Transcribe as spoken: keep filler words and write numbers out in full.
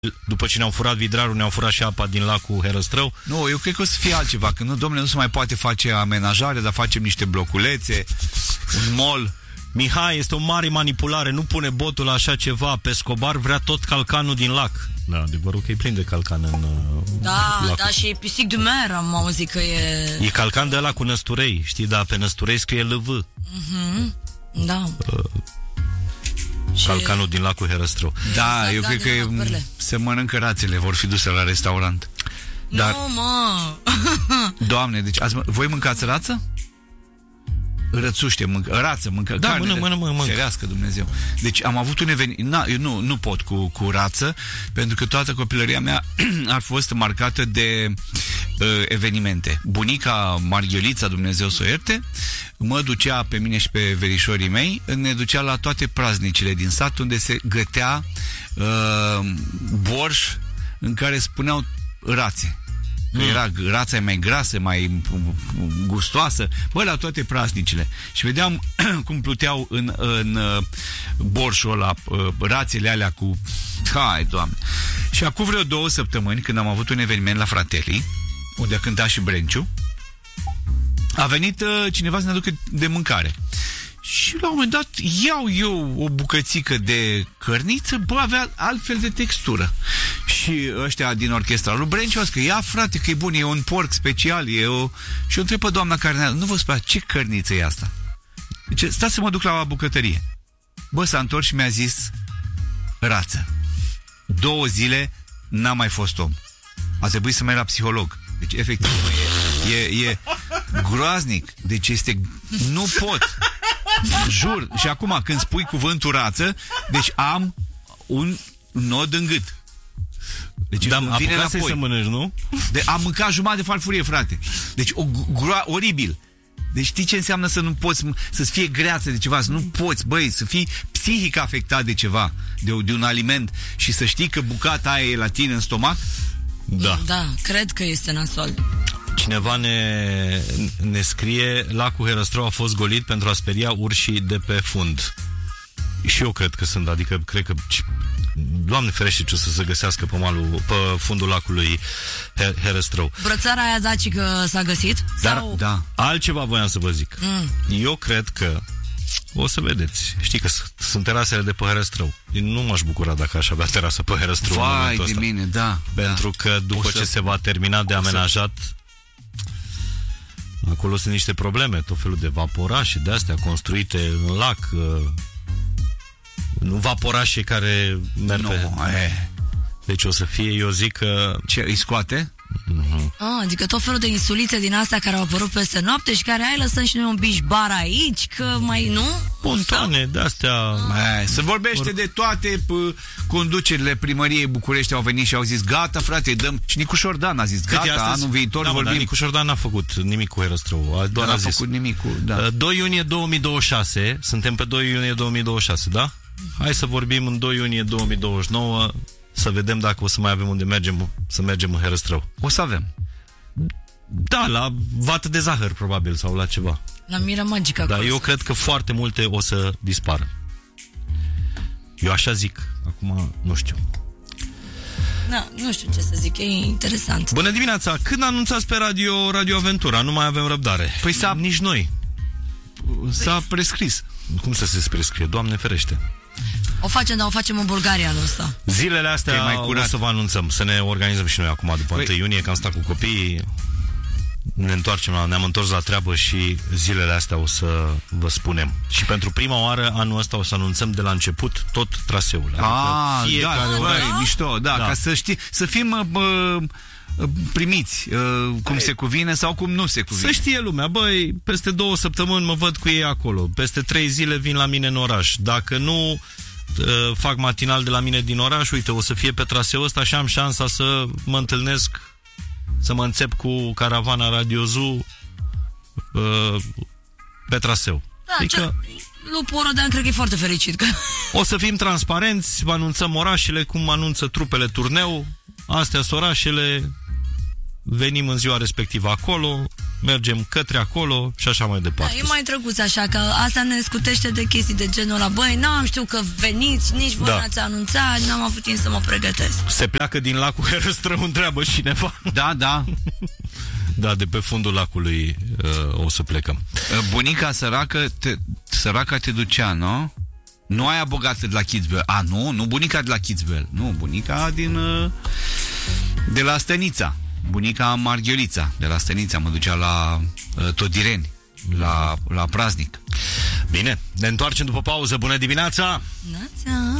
după ce ne-au furat vidrarul, ne-au furat și apa din lacul Herăstrău. Nu, eu cred că o să fie altceva, că nu, domnule, nu se mai poate face amenajare, dar facem niște bloculețe, un mall. Mihai, este o mare manipulare, nu pune botul la așa ceva. Pescobar vrea tot calcanul din lac. Da, adevărul că e plin de calcan în Da, lac. da, și pisic de mer am auzit că e... E calcan de ăla cu năsturei, știi, dar pe năsturei scrie L V. Mhm, da. Uh, calcanul din lacul Herăstrău. Da, Exact, eu da, cred din că Lacperle. se mănâncă rațele, vor fi duse la restaurant. Dar, Nu, mă! Doamne, deci azi, voi mâncați rață? Rățuște, mâncă, rață, mâncă, Da, carne, mână, mână, mână, mână. ferească Dumnezeu. Deci am avut un eveniment, na, eu nu, nu pot cu, cu rață, pentru că toată copilăria mea ar fost marcată de uh, evenimente. Bunica Marghelița, Dumnezeu s-o ierte, mă ducea pe mine și pe verișorii mei, ne ducea la toate praznicile din sat, unde se gătea uh, borș în care spuneau rațe. Că Mm. era rața mai grasă, mai gustoasă, bă, la toate praznicile. Și vedeam cum pluteau în, în borșul ăla rațele alea cu... Hai, Doamne! Și acum vreo două săptămâni, când am avut un eveniment la Fratelli, unde a cântat și Brenciu, a venit cineva să ne aducă de mâncare. Și la un moment dat iau eu o bucățică de cărniță, bă, avea altfel de textură. Și ăștia din orchestra lui Brenciu au zis că ia, frate, că e bun, e un porc special, e o... Și o întreb pe doamna carnea, nu vă spune, ce cărniță e asta? Deci, stați să mă duc la bucătărie. Bă, s-a întors și mi-a zis rață. Două zile n-am mai fost om. A trebuit să merg la psiholog. Deci, efectiv, e, e, e groaznic. Deci este... Nu pot. Jur. Și acum, când spui cuvântul rață, deci am un nod în gât. Deci da, îmi vine apucat să mănânci, nu? De, am mâncat jumătate de farfurie, frate. Deci o gro- oribil. Deci știi ce înseamnă să nu poți, să-ți fie greață de ceva, să nu poți, băi, să fii psihic afectat de ceva, de, de un aliment și să știi că bucata aia e la tine în stomac? Da. Da, cred că este nasol. Cineva ne, ne scrie: lacul Herăstrău a fost golit pentru a speria urșii de pe fund. Și eu cred că sunt, adică cred că, Doamne ferește, ce o să se găsească pe malul, pe fundul lacului Herăstrău. Brățara aia daci că s-a găsit? Dar sau... da. Altceva voiam să vă zic. Mm. Eu cred că o să vedeți. Știi că sunt terasele de pe Herăstrău. Nu m-aș bucura dacă aș avea terasă pe Herăstrău. Vai de mine, da. Pentru da. că după să... ce se va termina de amenajat, acolo sunt niște probleme, tot felul de vaporașe de astea construite în lac, nu vaporașe care merg no, pe... E. Deci o să fie, eu zic că... Ce, îi scoate? Uh-huh. Ah, adică tot felul de insulițe din astea care au apărut peste noapte și care ai lăsăm și noi un beach bar aici, că mai nu? Pontoane de astea... E, se vorbește Or... de toate p- conducerile primăriei București, au venit și au zis gata, frate, dăm... Și Nicu Șordan a zis gata, anul viitor da, vorbim... Da, Nicu Șordan n-a făcut nimic cu Herăstrău, doar n-a a zis. făcut nimic cu... Da. doi iunie două mii douăzeci și șase, suntem pe doi iunie două mii douăzeci și șase, da? Hai să vorbim în doi iunie două mii douăzeci și nouă, să vedem dacă o să mai avem unde mergem, să mergem în Herăstrău. O să avem. Da, la vată de zahăr, probabil, sau la ceva. La Mira Magica. Dar eu cred că foarte multe o să dispară. Eu așa zic. Acum, nu știu. Da, nu știu ce să zic, e interesant. Bună dimineața! Când anunțați pe radio Radio Aventura? Nu mai avem răbdare. Păi s-a... Nici noi. S-a prescris. Cum să se prescrie? Doamne ferește. O facem, dar o facem în Bulgaria anul ăsta. Zilele astea mai o să vă anunțăm. Să ne organizăm și noi acum după păi... întâi iunie, că am stat cu copiii. Ne întoarcem la, ne-am întors la treabă și zilele astea o să vă spunem. Și pentru prima oară anul ăsta o să anunțăm de la început tot traseul. Adică ah, fiecare da, oraș. da, mișto, da, da, ca să știi, să fim bă, primiți uh, cum se cuvine sau cum nu se cuvine. Să știe lumea, băi, peste două săptămâni mă văd cu ei acolo, peste trei zile vin la mine în oraș. Dacă nu uh, fac matinal de la mine din oraș, uite, o să fie pe traseul ăsta și am șansa să mă întâlnesc, să mă înțep cu caravana Radio Zoo uh, pe traseu. Da, adică Lupul Rodean cred că e foarte fericit că... O să fim transparenți, vă anunțăm orașele, cum anunță trupele turneu. Astea sunt orașele, venim în ziua respectivă acolo, mergem către acolo și așa mai departe. Da, e mai drăguț așa, că asta ne scutește de chestii de genul ăla. Băi, n-am știut că veniți, nici voi Da. n-ați anunțat, n-am avut timp să mă pregătesc. Se pleacă din lacul Herăstrău, întreabă cineva. Da, da. Da, de pe fundul lacului uh, o să plecăm. Bunica săracă te, săraca te ducea, nu? Nu aia bogată de la Kidsville. A, nu, nu bunica de la Kidsville. Nu, bunica din uh, de la Stănița. Bunica Marghelița de la Stănița mă ducea la uh, Todireni, la, la praznic. Bine, ne întoarcem după pauză. Bună dimineața! Nața!